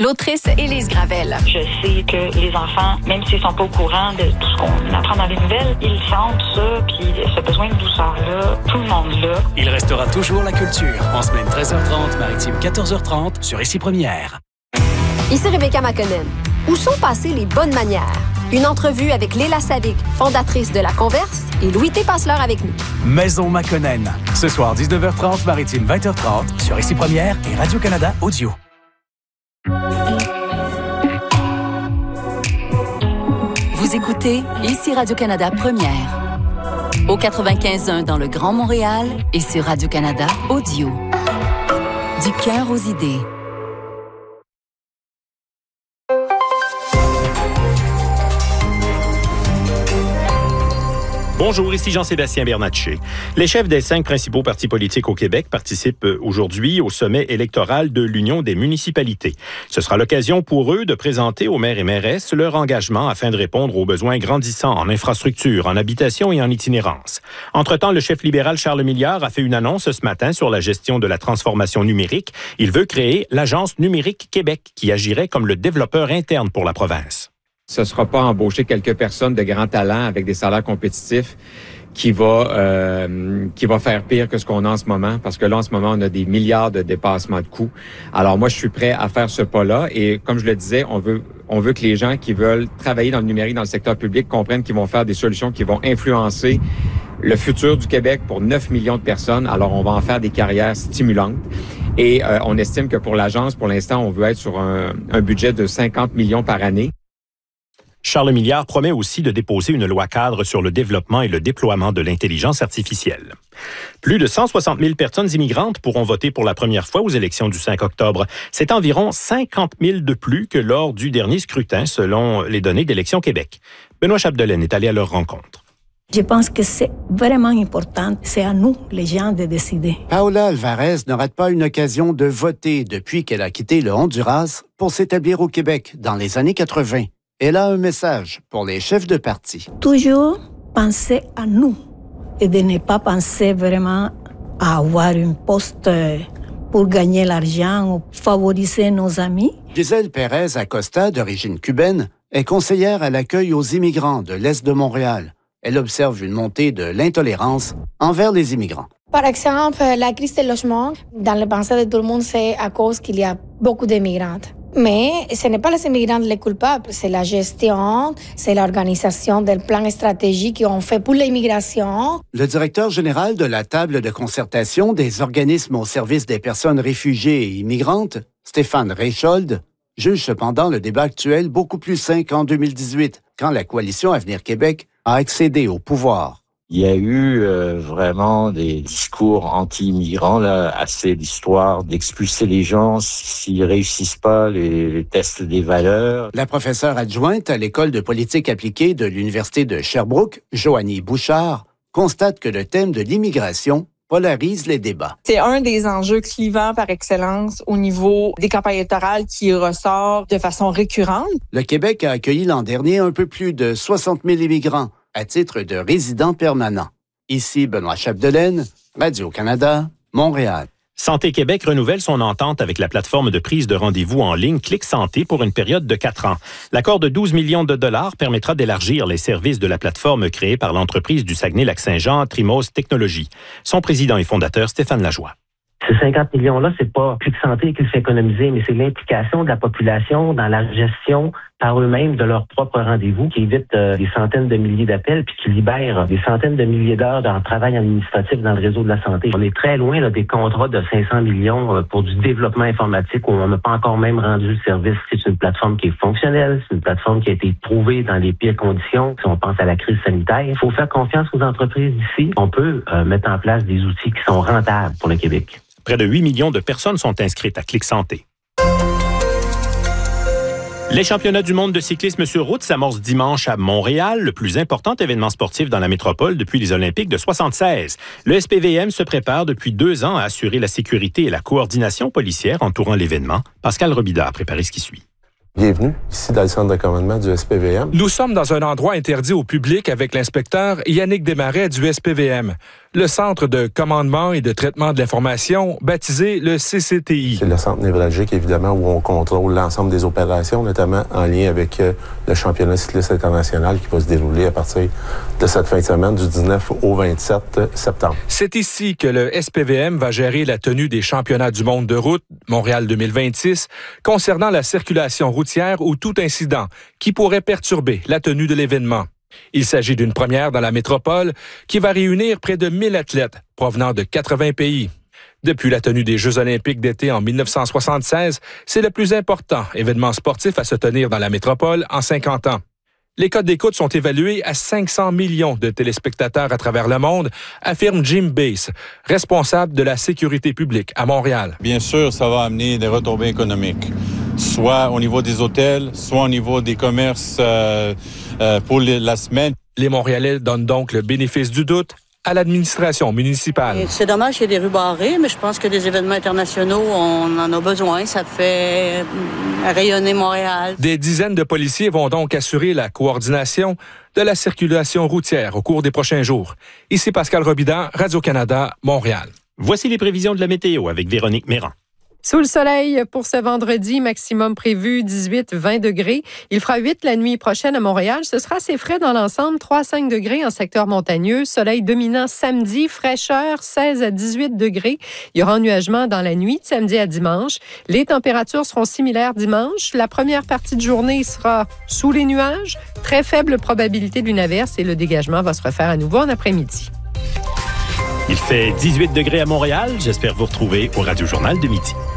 l'autrice Élise Gravel. Je sais que les enfants, même s'ils sont pas au courant de tout ce qu'on apprend dans les nouvelles, ils sentent ça, puis ce besoin de douceur-là, tout le monde l'a. Il restera toujours la culture. En semaine 13h30, maritime 14h30, sur Ici Première. Ici Rebecca McConnell. Où sont passées les bonnes manières? Une entrevue avec Léla Savic, fondatrice de La Converse, et Louis T. Passeleur avec nous. Maison Maconnen. Ce soir, 19h30, maritime 20h30, sur Ici Première et Radio-Canada Audio. Vous écoutez Ici Radio-Canada Première. Au 95.1 dans le Grand Montréal et sur Radio-Canada Audio. Du cœur aux idées. Bonjour, ici Jean-Sébastien Bernatchez. Les chefs des 5 principaux partis politiques au Québec participent aujourd'hui au sommet électoral de l'Union des municipalités. Ce sera l'occasion pour eux de présenter aux maires et mairesses leur engagement afin de répondre aux besoins grandissants en infrastructure, en habitation et en itinérance. Entre-temps, le chef libéral Charles Milliard a fait une annonce ce matin sur la gestion de la transformation numérique. Il veut créer l'Agence numérique Québec qui agirait comme le développeur interne pour la province. Ce ne sera pas embaucher quelques personnes de grand talent avec des salaires compétitifs qui va faire pire que ce qu'on a en ce moment, parce que là, en ce moment, on a des milliards de dépassements de coûts. Alors moi, je suis prêt à faire ce pas-là et comme je le disais, on veut que les gens qui veulent travailler dans le numérique, dans le secteur public, comprennent qu'ils vont faire des solutions qui vont influencer le futur du Québec pour 9 millions de personnes. Alors, on va en faire des carrières stimulantes. Et on estime que pour l'agence, pour l'instant, on veut être sur un budget de 50 millions par année. Charles Milliard promet aussi de déposer une loi cadre sur le développement et le déploiement de l'intelligence artificielle. Plus de 160 000 personnes immigrantes pourront voter pour la première fois aux élections du 5 octobre. C'est environ 50 000 de plus que lors du dernier scrutin, selon les données d'Élections Québec. Benoît Chapdelaine est allé à leur rencontre. Je pense que c'est vraiment important. C'est à nous, les gens, de décider. Paola Alvarez ne rate pas une occasion de voter depuis qu'elle a quitté le Honduras pour s'établir au Québec dans les années 80. Elle a un message pour les chefs de parti. Toujours penser à nous et de ne pas penser vraiment à avoir un poste pour gagner l'argent ou favoriser nos amis. Gisèle Pérez Acosta, d'origine cubaine, est conseillère à l'accueil aux immigrants de l'Est de Montréal. Elle observe une montée de l'intolérance envers les immigrants. Par exemple, la crise du logement, dans le pensée de tout le monde, c'est à cause qu'il y a beaucoup d'immigrants. Mais ce n'est pas les immigrants les coupables, c'est la gestion, c'est l'organisation des plans stratégiques qu'on fait pour l'immigration. Le directeur général de la table de concertation des organismes au service des personnes réfugiées et immigrantes, Stéphane Reichold, juge cependant le débat actuel beaucoup plus sain qu'en 2018, quand la coalition Avenir Québec a accédé au pouvoir. Il y a eu vraiment des discours anti-immigrants, là, assez d'histoire d'expulser les gens s'ils réussissent pas les tests des valeurs. La professeure adjointe à l'École de politique appliquée de l'Université de Sherbrooke, Joanie Bouchard, constate que le thème de l'immigration polarise les débats. C'est un des enjeux clivants par excellence au niveau des campagnes électorales qui ressort de façon récurrente. Le Québec a accueilli l'an dernier un peu plus de 60 000 immigrants à titre de résidents permanents. Ici Benoît Chapdelaine, Radio-Canada, Montréal. Santé Québec renouvelle son entente avec la plateforme de prise de rendez-vous en ligne Clic Santé pour une période de 4 ans. L'accord de 12 millions de dollars permettra d'élargir les services de la plateforme créée par l'entreprise du Saguenay-Lac-Saint-Jean, Trimos Technologies. Son président et fondateur, Stéphane Lajoie. Ces 50 millions-là, c'est pas Clic Santé qui le fait économiser, mais c'est l'implication de la population dans la gestion par eux-mêmes de leurs propres rendez-vous qui évite des centaines de milliers d'appels puis qui libère des centaines de milliers d'heures de travail administratif dans le réseau de la santé. On est très loin là, des contrats de 500 millions pour du développement informatique où on n'a pas encore même rendu le service. C'est une plateforme qui est fonctionnelle, c'est une plateforme qui a été prouvée dans les pires conditions. Si on pense à la crise sanitaire, il faut faire confiance aux entreprises d'ici. On peut mettre en place des outils qui sont rentables pour le Québec. Près de 8 millions de personnes sont inscrites à Clic Santé. Les championnats du monde de cyclisme sur route s'amorcent dimanche à Montréal, le plus important événement sportif dans la métropole depuis les Olympiques de 1976. Le SPVM se prépare depuis 2 ans à assurer la sécurité et la coordination policière entourant l'événement. Pascal Robida a préparé ce qui suit. Bienvenue, ici dans le centre de commandement du SPVM. Nous sommes dans un endroit interdit au public avec l'inspecteur Yannick Desmarais du SPVM. le Centre de commandement et de traitement de l'information, baptisé le CCTI. C'est le centre névralgique, évidemment, où on contrôle l'ensemble des opérations, notamment en lien avec le championnat cycliste international qui va se dérouler à partir de cette fin de semaine, du 19 au 27 septembre. C'est ici que le SPVM va gérer la tenue des championnats du monde de route Montréal 2026 concernant la circulation routière ou tout incident qui pourrait perturber la tenue de l'événement. Il s'agit d'une première dans la métropole qui va réunir près de 1000 athlètes provenant de 80 pays. Depuis la tenue des Jeux olympiques d'été en 1976, c'est le plus important événement sportif à se tenir dans la métropole en 50 ans. Les codes d'écoute sont évalués à 500 millions de téléspectateurs à travers le monde, affirme Jim Bass, responsable de la sécurité publique à Montréal. Bien sûr, ça va amener des retombées économiques, soit au niveau des hôtels, soit au niveau des commerces pour la semaine. Les Montréalais donnent donc le bénéfice du doute à l'administration municipale. C'est dommage qu'il y ait des rues barrées, mais je pense que des événements internationaux, on en a besoin. Ça fait rayonner Montréal. Des dizaines de policiers vont donc assurer la coordination de la circulation routière au cours des prochains jours. Ici Pascal Robidan, Radio-Canada, Montréal. Voici les prévisions de la météo avec Véronique Méran. Sous le soleil pour ce vendredi, maximum prévu 18-20 degrés. Il fera 8 la nuit prochaine à Montréal. Ce sera assez frais dans l'ensemble, 3-5 degrés en secteur montagneux. Soleil dominant samedi, fraîcheur 16 à 18 degrés. Il y aura ennuagement dans la nuit de samedi à dimanche. Les températures seront similaires dimanche. La première partie de journée sera sous les nuages. Très faible probabilité d'une averse et le dégagement va se refaire à nouveau en après-midi. Il fait 18 degrés à Montréal. J'espère vous retrouver au Radio Journal de midi.